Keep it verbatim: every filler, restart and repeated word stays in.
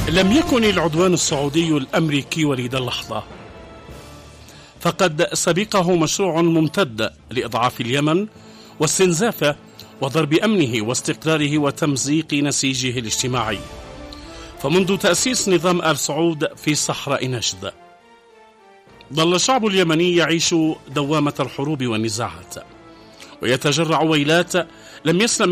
لم يكن العدوان السعودي الأمريكي وليد اللحظة، فقد سبقه مشروع ممتد لإضعاف اليمن واستنزافه وضرب أمنه واستقراره وتمزيق نسيجه الاجتماعي. فمنذ تأسيس نظام آل سعود في صحراء نجد، ظل الشعب اليمني يعيش دوامة الحروب والنزاعات ويتجرع ويلات لم يسلم